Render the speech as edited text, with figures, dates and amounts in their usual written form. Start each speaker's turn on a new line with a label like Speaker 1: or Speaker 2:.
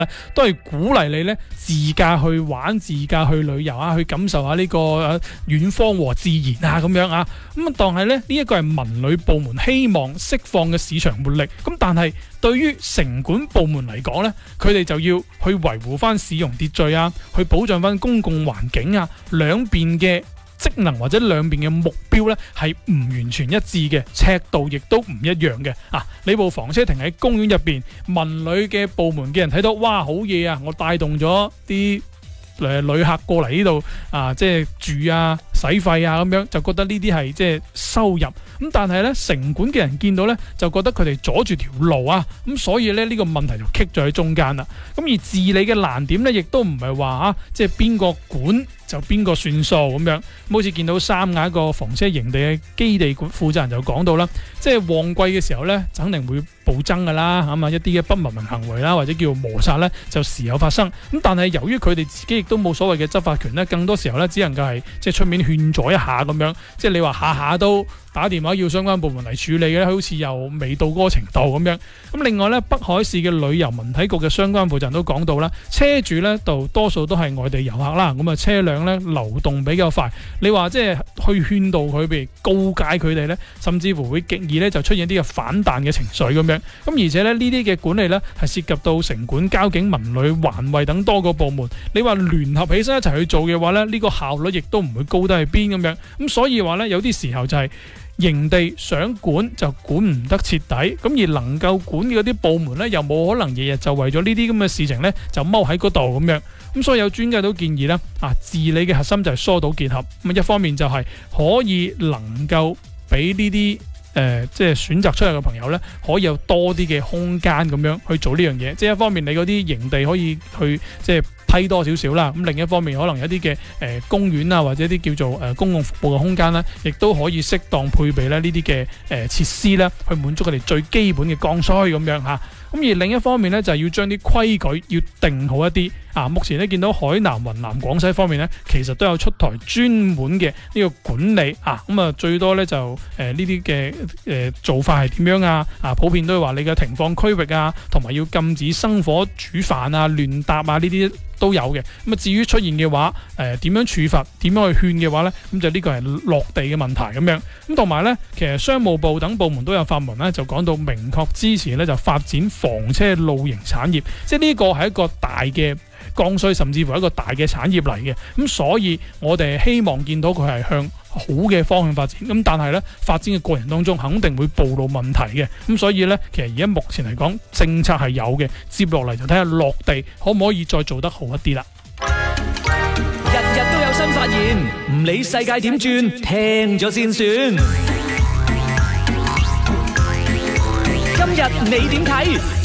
Speaker 1: 都係鼓勵你咧自駕去玩、自駕去旅遊啊，去感受下呢個遠方和自然啊咁樣啊。咁但係咧呢一個係文旅部門希望釋放嘅市場活力。咁但係對於城管部門嚟講咧，佢哋就要去維護翻市容秩序啊，去保障翻公共環境啊，兩邊嘅職能或者兩邊嘅目標咧係唔完全一致嘅，尺度亦都唔一樣嘅。你部房車停喺公園入邊，文旅嘅部門嘅人睇到，哇，好嘢啊！我帶動咗啲旅客過嚟呢度即係住啊、使費啊咁樣，就覺得呢啲係即係收入。咁但係咧，城管嘅人見到咧，就覺得佢哋阻住條路啊，咁所以咧呢個問題就棘咗喺中間啦。咁而治理嘅難點咧，亦都唔係話即係邊個管就邊個算數咁樣。好似見到三亞一個房車營地嘅基地負責人就講到啦，即係旺季嘅時候咧，就肯定會暴增噶啦，一啲嘅不文明行為啦，或者叫做摩擦咧，就時有發生。咁但係由於佢哋自己亦都冇所謂嘅執法權咧，更多時候咧，只能夠係即係出面勸阻一下咁樣。即係你話下下都打電話要相關部門嚟處理嘅，好似又未到嗰個程度咁樣。咁另外咧，北海市嘅旅遊文體局嘅相關負責人都講到啦，車主咧就多數都係外地遊客啦，咁車輛咧流動比較快。你話即係去勸導佢，譬如告誡佢哋咧，甚至乎會極易咧就出現一啲嘅反彈嘅情緒咁樣。咁而且咧呢啲嘅管理咧係涉及到城管、交警、文旅、環衛等多個部門。你話聯合起身一齊去做嘅話咧，呢個效率亦都唔會高得去邊咁樣。咁所以話咧，有啲時候就係營地想管就管唔得徹底，咁而能夠管嘅嗰啲部門咧，又冇可能日日就為咗呢啲咁嘅事情咧就踎喺嗰度咁樣。咁所以有專家都建議咧，治理嘅核心就係疏導結合。咁一方面就係可以能夠俾呢啲即係選擇出嚟嘅朋友咧，可以有多啲嘅空間咁樣去做呢樣嘢。即係一方面你嗰啲營地可以去即係批多少少啦，咁另一方面可能有啲嘅公園啊，或者啲叫做公共服務嘅空間咧，亦都可以適當配備咧呢啲嘅設施咧，去滿足佢哋最基本嘅剛需咁樣嚇。咁而另一方面咧，就係要將啲規矩要定好一啲。目前咧見到海南、雲南、廣西方面咧，其實都有出台專門嘅呢個管理最多咧就呢啲嘅做法係點樣普遍都係話你嘅停放區域同埋要禁止生火煮飯亂搭呢啲都有嘅。至於出現嘅話點樣處罰、點樣去勸嘅話咧，咁就呢個係落地嘅問題咁樣。咁同埋咧，其實商務部等部門都有發文咧，就講到明確支持咧就發展房車露營產業，即係呢個係一個大嘅剛需，甚至乎一個大嘅產業嚟嘅。咁所以我哋希望見到佢係向好嘅方向發展。咁但係咧，發展嘅過程當中肯定會暴露問題嘅。咁所以咧，其實而家目前嚟講政策係有嘅，接落嚟就睇下落地可唔可以再做得好一啲啦。
Speaker 2: 日日都有新發現，唔理世界點轉，聽咗先算。今日你點睇？